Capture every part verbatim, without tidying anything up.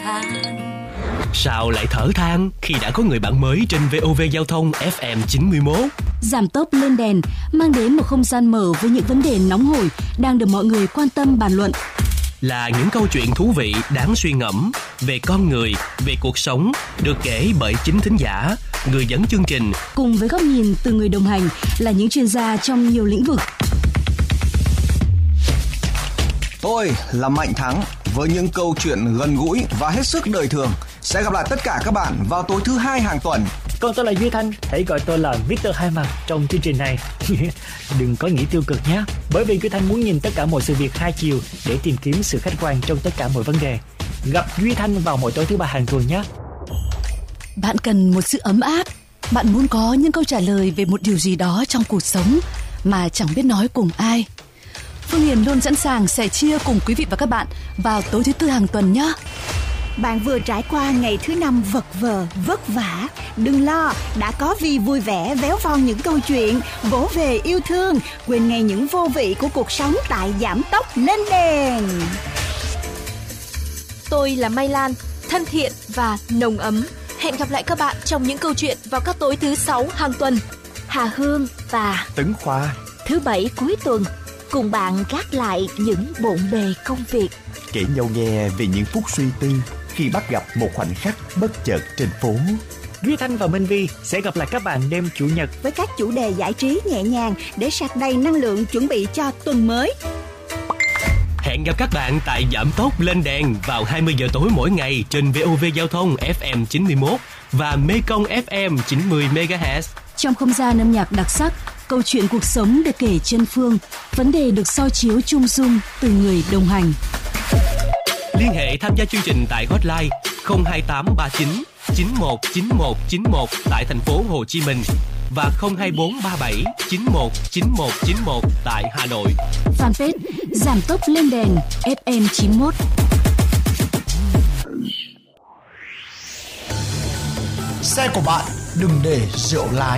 than. Sao lại thở than khi đã có người bạn mới trên vê o vê Giao thông ép em chín mươi mốt? Giảm tốc lên đèn mang đến một không gian mở với những vấn đề nóng hổi đang được mọi người quan tâm bàn luận. Là những câu chuyện thú vị đáng suy ngẫm về con người, về cuộc sống, được kể bởi chính thính giả, người dẫn chương trình. Cùng với góc nhìn từ người đồng hành là những chuyên gia trong nhiều lĩnh vực. Tôi là Mạnh Thắng với những câu chuyện gần gũi và hết sức đời thường. Sẽ gặp lại tất cả các bạn vào tối thứ hai hàng tuần. Còn tôi là Duy Thanh, hãy gọi tôi là mít tơ Hai Mặt trong chương trình này. Đừng có nghĩ tiêu cực nhé, bởi vì Duy Thanh muốn nhìn tất cả mọi sự việc hai chiều để tìm kiếm sự khách quan trong tất cả mọi vấn đề. Gặp Duy Thanh vào mỗi tối thứ ba hàng tuần nhé. Bạn cần một sự ấm áp, bạn muốn có những câu trả lời về một điều gì đó trong cuộc sống mà chẳng biết nói cùng ai. Phương Hiền luôn sẵn sàng sẻ chia cùng quý vị và các bạn vào tối thứ tư hàng tuần nhé. Bạn vừa trải qua ngày thứ năm vật vờ, vất vả. Đừng lo, đã có Vi vui vẻ véo von những câu chuyện, vỗ về yêu thương, quên ngay những vô vị của cuộc sống tại Giảm Tốc Lên Đèn. Tôi là Mai Lan, thân thiện và nồng ấm. Hẹn gặp lại các bạn trong những câu chuyện vào các tối thứ sáu hàng tuần. Hà Hương và Tấn Khoa, thứ bảy cuối tuần, cùng bạn gác lại những bộn bề công việc, kể nhau nghe về những phút suy tư khi bắt gặp một khoảnh khắc bất chợt trên phố. Duy Thanh và Minh Vi sẽ gặp lại các bạn đêm Chủ nhật với các chủ đề giải trí nhẹ nhàng để sạc đầy năng lượng chuẩn bị cho tuần mới. Hẹn gặp các bạn tại Giảm Tốc Lên Đèn vào hai mươi giờ tối mỗi ngày trên vê o vê Giao thông ép em chín mươi mốt và Mekong ép em chín mươi mê ga héc. Trong không gian âm nhạc đặc sắc, câu chuyện cuộc sống được kể chân phương, vấn đề được soi chiếu chung dung từ người đồng hành. Liên hệ tham gia chương trình tại hotline không hai tám ba chín chín một chín một chín một tại thành phố Hồ Chí Minh và không hai bốn ba bảy chín một chín một chín một tại Hà Nội. Fanpage Giảm Tốc Lên Đèn ép em chín mốt. Xe của bạn đừng để rượu lái.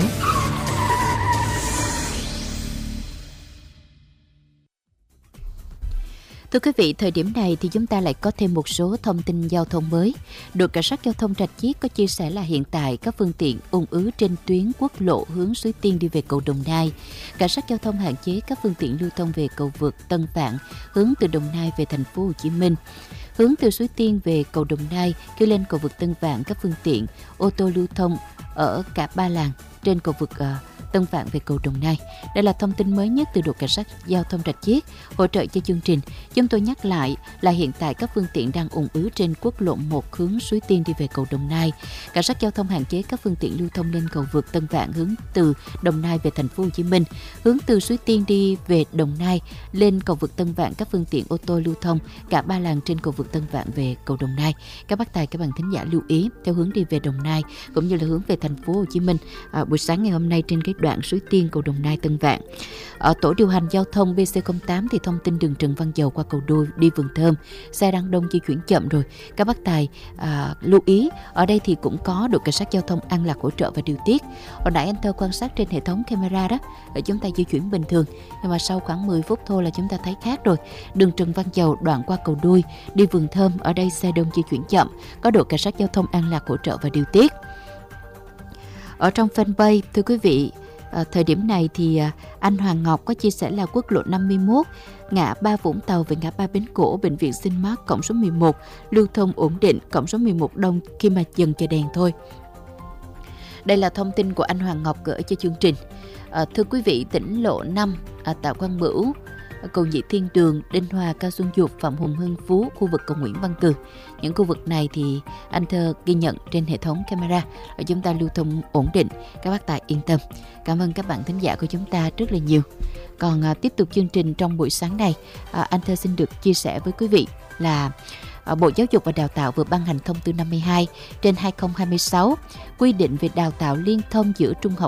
Thưa quý vị, thời điểm này thì chúng ta lại có thêm một số thông tin giao thông mới. Đội Cảnh sát Giao thông Rạch Chiếc có chia sẻ là hiện tại các phương tiện ùn ứ trên tuyến quốc lộ hướng Suối Tiên đi về cầu Đồng Nai. Cảnh sát Giao thông hạn chế các phương tiện lưu thông về cầu vượt Tân Vạn hướng từ Đồng Nai về thành phố Hồ Chí Minh. Hướng từ Suối Tiên về cầu Đồng Nai, khi lên cầu vượt Tân Vạn, các phương tiện ô tô lưu thông ở cả ba làn trên cầu vượt uh, Tân Vạn về cầu Đồng Nai. Đây là thông tin mới nhất từ đội Cảnh sát Giao thông Rạch Chiếc hỗ trợ cho chương trình. Chúng tôi nhắc lại là hiện tại các phương tiện đang ùn ứ trên quốc lộ một hướng Suối Tiên đi về cầu Đồng Nai. Cảnh sát Giao thông hạn chế các phương tiện lưu thông lên cầu vượt Tân Vạn hướng từ Đồng Nai về thành phố Hồ Chí Minh. Hướng từ Suối Tiên đi về Đồng Nai lên cầu vượt Tân Vạn, các phương tiện ô tô lưu thông cả ba làn trên cầu vượt Tân Vạn về cầu Đồng Nai. Các bác tài, các bạn thính giả lưu ý theo hướng đi về Đồng Nai cũng như là hướng về thành phố Hồ Chí Minh à, buổi sáng ngày hôm nay trên cái đoạn Suối Tiên cầu Đồng Nai Tân Vạn. Ở tổ điều hành giao thông bê xê không tám thì thông tin đường Trần Văn Dầu qua cầu Đôi đi Vườn Thơm, xe đang đông di chuyển chậm rồi. Các bác tài à, lưu ý, ở đây thì cũng có đội Cảnh sát Giao thông An Lạc hỗ trợ và điều tiết. Hồi nãy anh Thơ quan sát trên hệ thống camera đó, ở chúng ta di chuyển bình thường, nhưng mà sau khoảng mười phút thôi là chúng ta thấy khác rồi. Đường Trần Văn Dầu đoạn qua cầu Đôi đi Vườn Thơm, ở đây xe đông di chuyển chậm, có đội Cảnh sát Giao thông An Lạc hỗ trợ và điều tiết. Ở trong fanpage, thưa quý vị, à, thời điểm này thì à, anh Hoàng Ngọc có chia sẻ là quốc lộ năm mươi mốt, ngã ba Vũng Tàu về ngã ba Bến Cổ, bệnh viện Sinh-Mác, cổng số mười một, lưu thông ổn định, cổng số mười một đông khi mà dừng chờ đèn thôi. Đây là thông tin của anh Hoàng Ngọc gửi cho chương trình. À, thưa quý vị, tỉnh lộ năm, à, Tạ Quang Bửu, Cầu Nhị Thiên Đường, Đinh Hòa, Cao Xuân Dục, Phạm Hùng Hưng Phú, khu vực cầu Nguyễn Văn Cừ. Những khu vực này thì anh Thơ ghi nhận trên hệ thống camera và chúng ta lưu thông ổn định. Các bác tài yên tâm. Cảm ơn các bạn thính giả của chúng ta rất là nhiều. Còn à, tiếp tục chương trình trong buổi sáng này, à, anh Thơ xin được chia sẻ với quý vị là à, Bộ Giáo dục và Đào tạo vừa ban hành thông tư năm mươi hai trên hai không hai sáu quy định về đào tạo liên thông giữa trung học